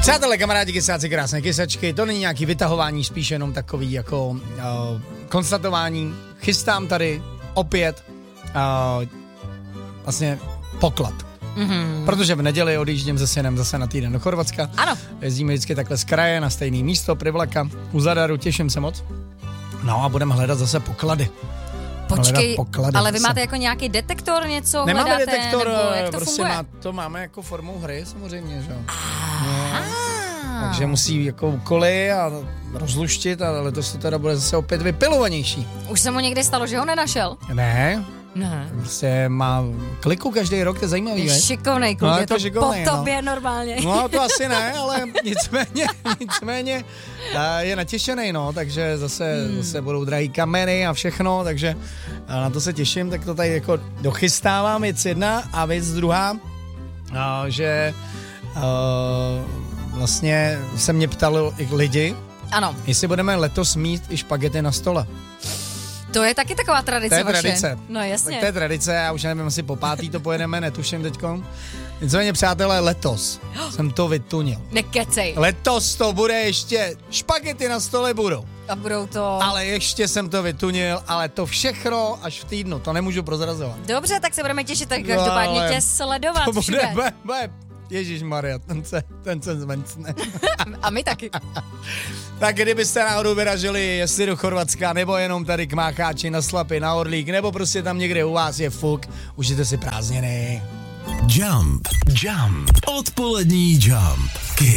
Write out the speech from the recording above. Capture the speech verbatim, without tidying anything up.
Přátelé, kamarádi, kysáci, krásné kysačky, to není nějaký vytahování, spíš jenom takový jako uh, konstatování. Chystám tady opět uh, vlastně poklad. Mm-hmm. Protože v neděli odjíždím se synem zase na týden do Chorvatska. Ano. Jezdíme vždycky takhle z kraje na stejné místo, Privlaka, u Zadaru, těším se moc. No a budeme hledat zase poklady. Počkej, poklady ale vy zase. máte jako nějaký detektor, něco Nemáme hledáte, detektor, nebo jak to prostě funguje? má, to máme jako formou hry samozřejmě, že jo. Ah. Takže musí jako úkoly a rozluštit, ale letos to teda bude zase opět vypilovanější. Už se mu někdy stalo, že ho nenašel? Ne, Ne. prostě má kliku každý rok, to je zajímavý, Je veď? šikovnej kluk, No, je je to to šikovnej, po no. tobě normálně. No to asi ne, ale nicméně, nicméně a je natěšený, no, takže zase, hmm. zase budou drahý kameny a všechno, takže na to se těším, tak to tady jako dochystávám, věc jedna a věc druhá, a, že a, vlastně se mě ptali i lidi, Ano. jestli budeme letos mít i špagety na stole. To je taky taková tradice To je vaše. tradice. No jasně. Tak to je tradice, já už nevím, asi po pátý to pojedeme, netuším teďkom. Nicméně, přátelé, letos jsem to vytunil. Nekecej. Letos to bude ještě, špagety na stole budou. A budou to... Ale ještě jsem to vytunil, ale to všechno až v týdnu, to nemůžu prozrazovat. Dobře, tak se budeme těšit, tak každopádně ale tě sledovat To bude, všude. bude, bude. Ježišmarja, ten se, ten se zvencne. A my taky. Tak kdybyste náhodou vyražili, jestli do Chorvatska, nebo jenom tady k Mácháči na Slapy, na Orlík, nebo prostě tam někde u vás je fuk, užijte si prázdniny. Jump, jump, odpolední jump. Kiss.